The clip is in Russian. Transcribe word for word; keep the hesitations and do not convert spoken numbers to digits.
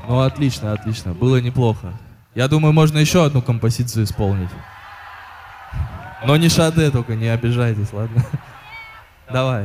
Ну, отлично, отлично. Было неплохо. Я думаю, можно еще одну композицию исполнить. Но не Шаде, только не обижайтесь, ладно? Давай.